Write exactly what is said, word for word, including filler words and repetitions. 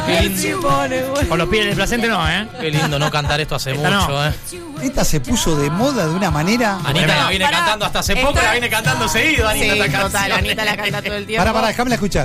Qué lindo. Con los pies del placente no, ¿eh? Qué lindo no cantar esto hace Esta mucho, no. ¿eh? Esta se puso de moda de una manera. Anita la viene Pará, cantando hasta hace poco, esta- la viene cantando seguido, Anita, Sí, esta total, canción. Anita la canta todo el tiempo. Pará, pará, déjame la escuchar.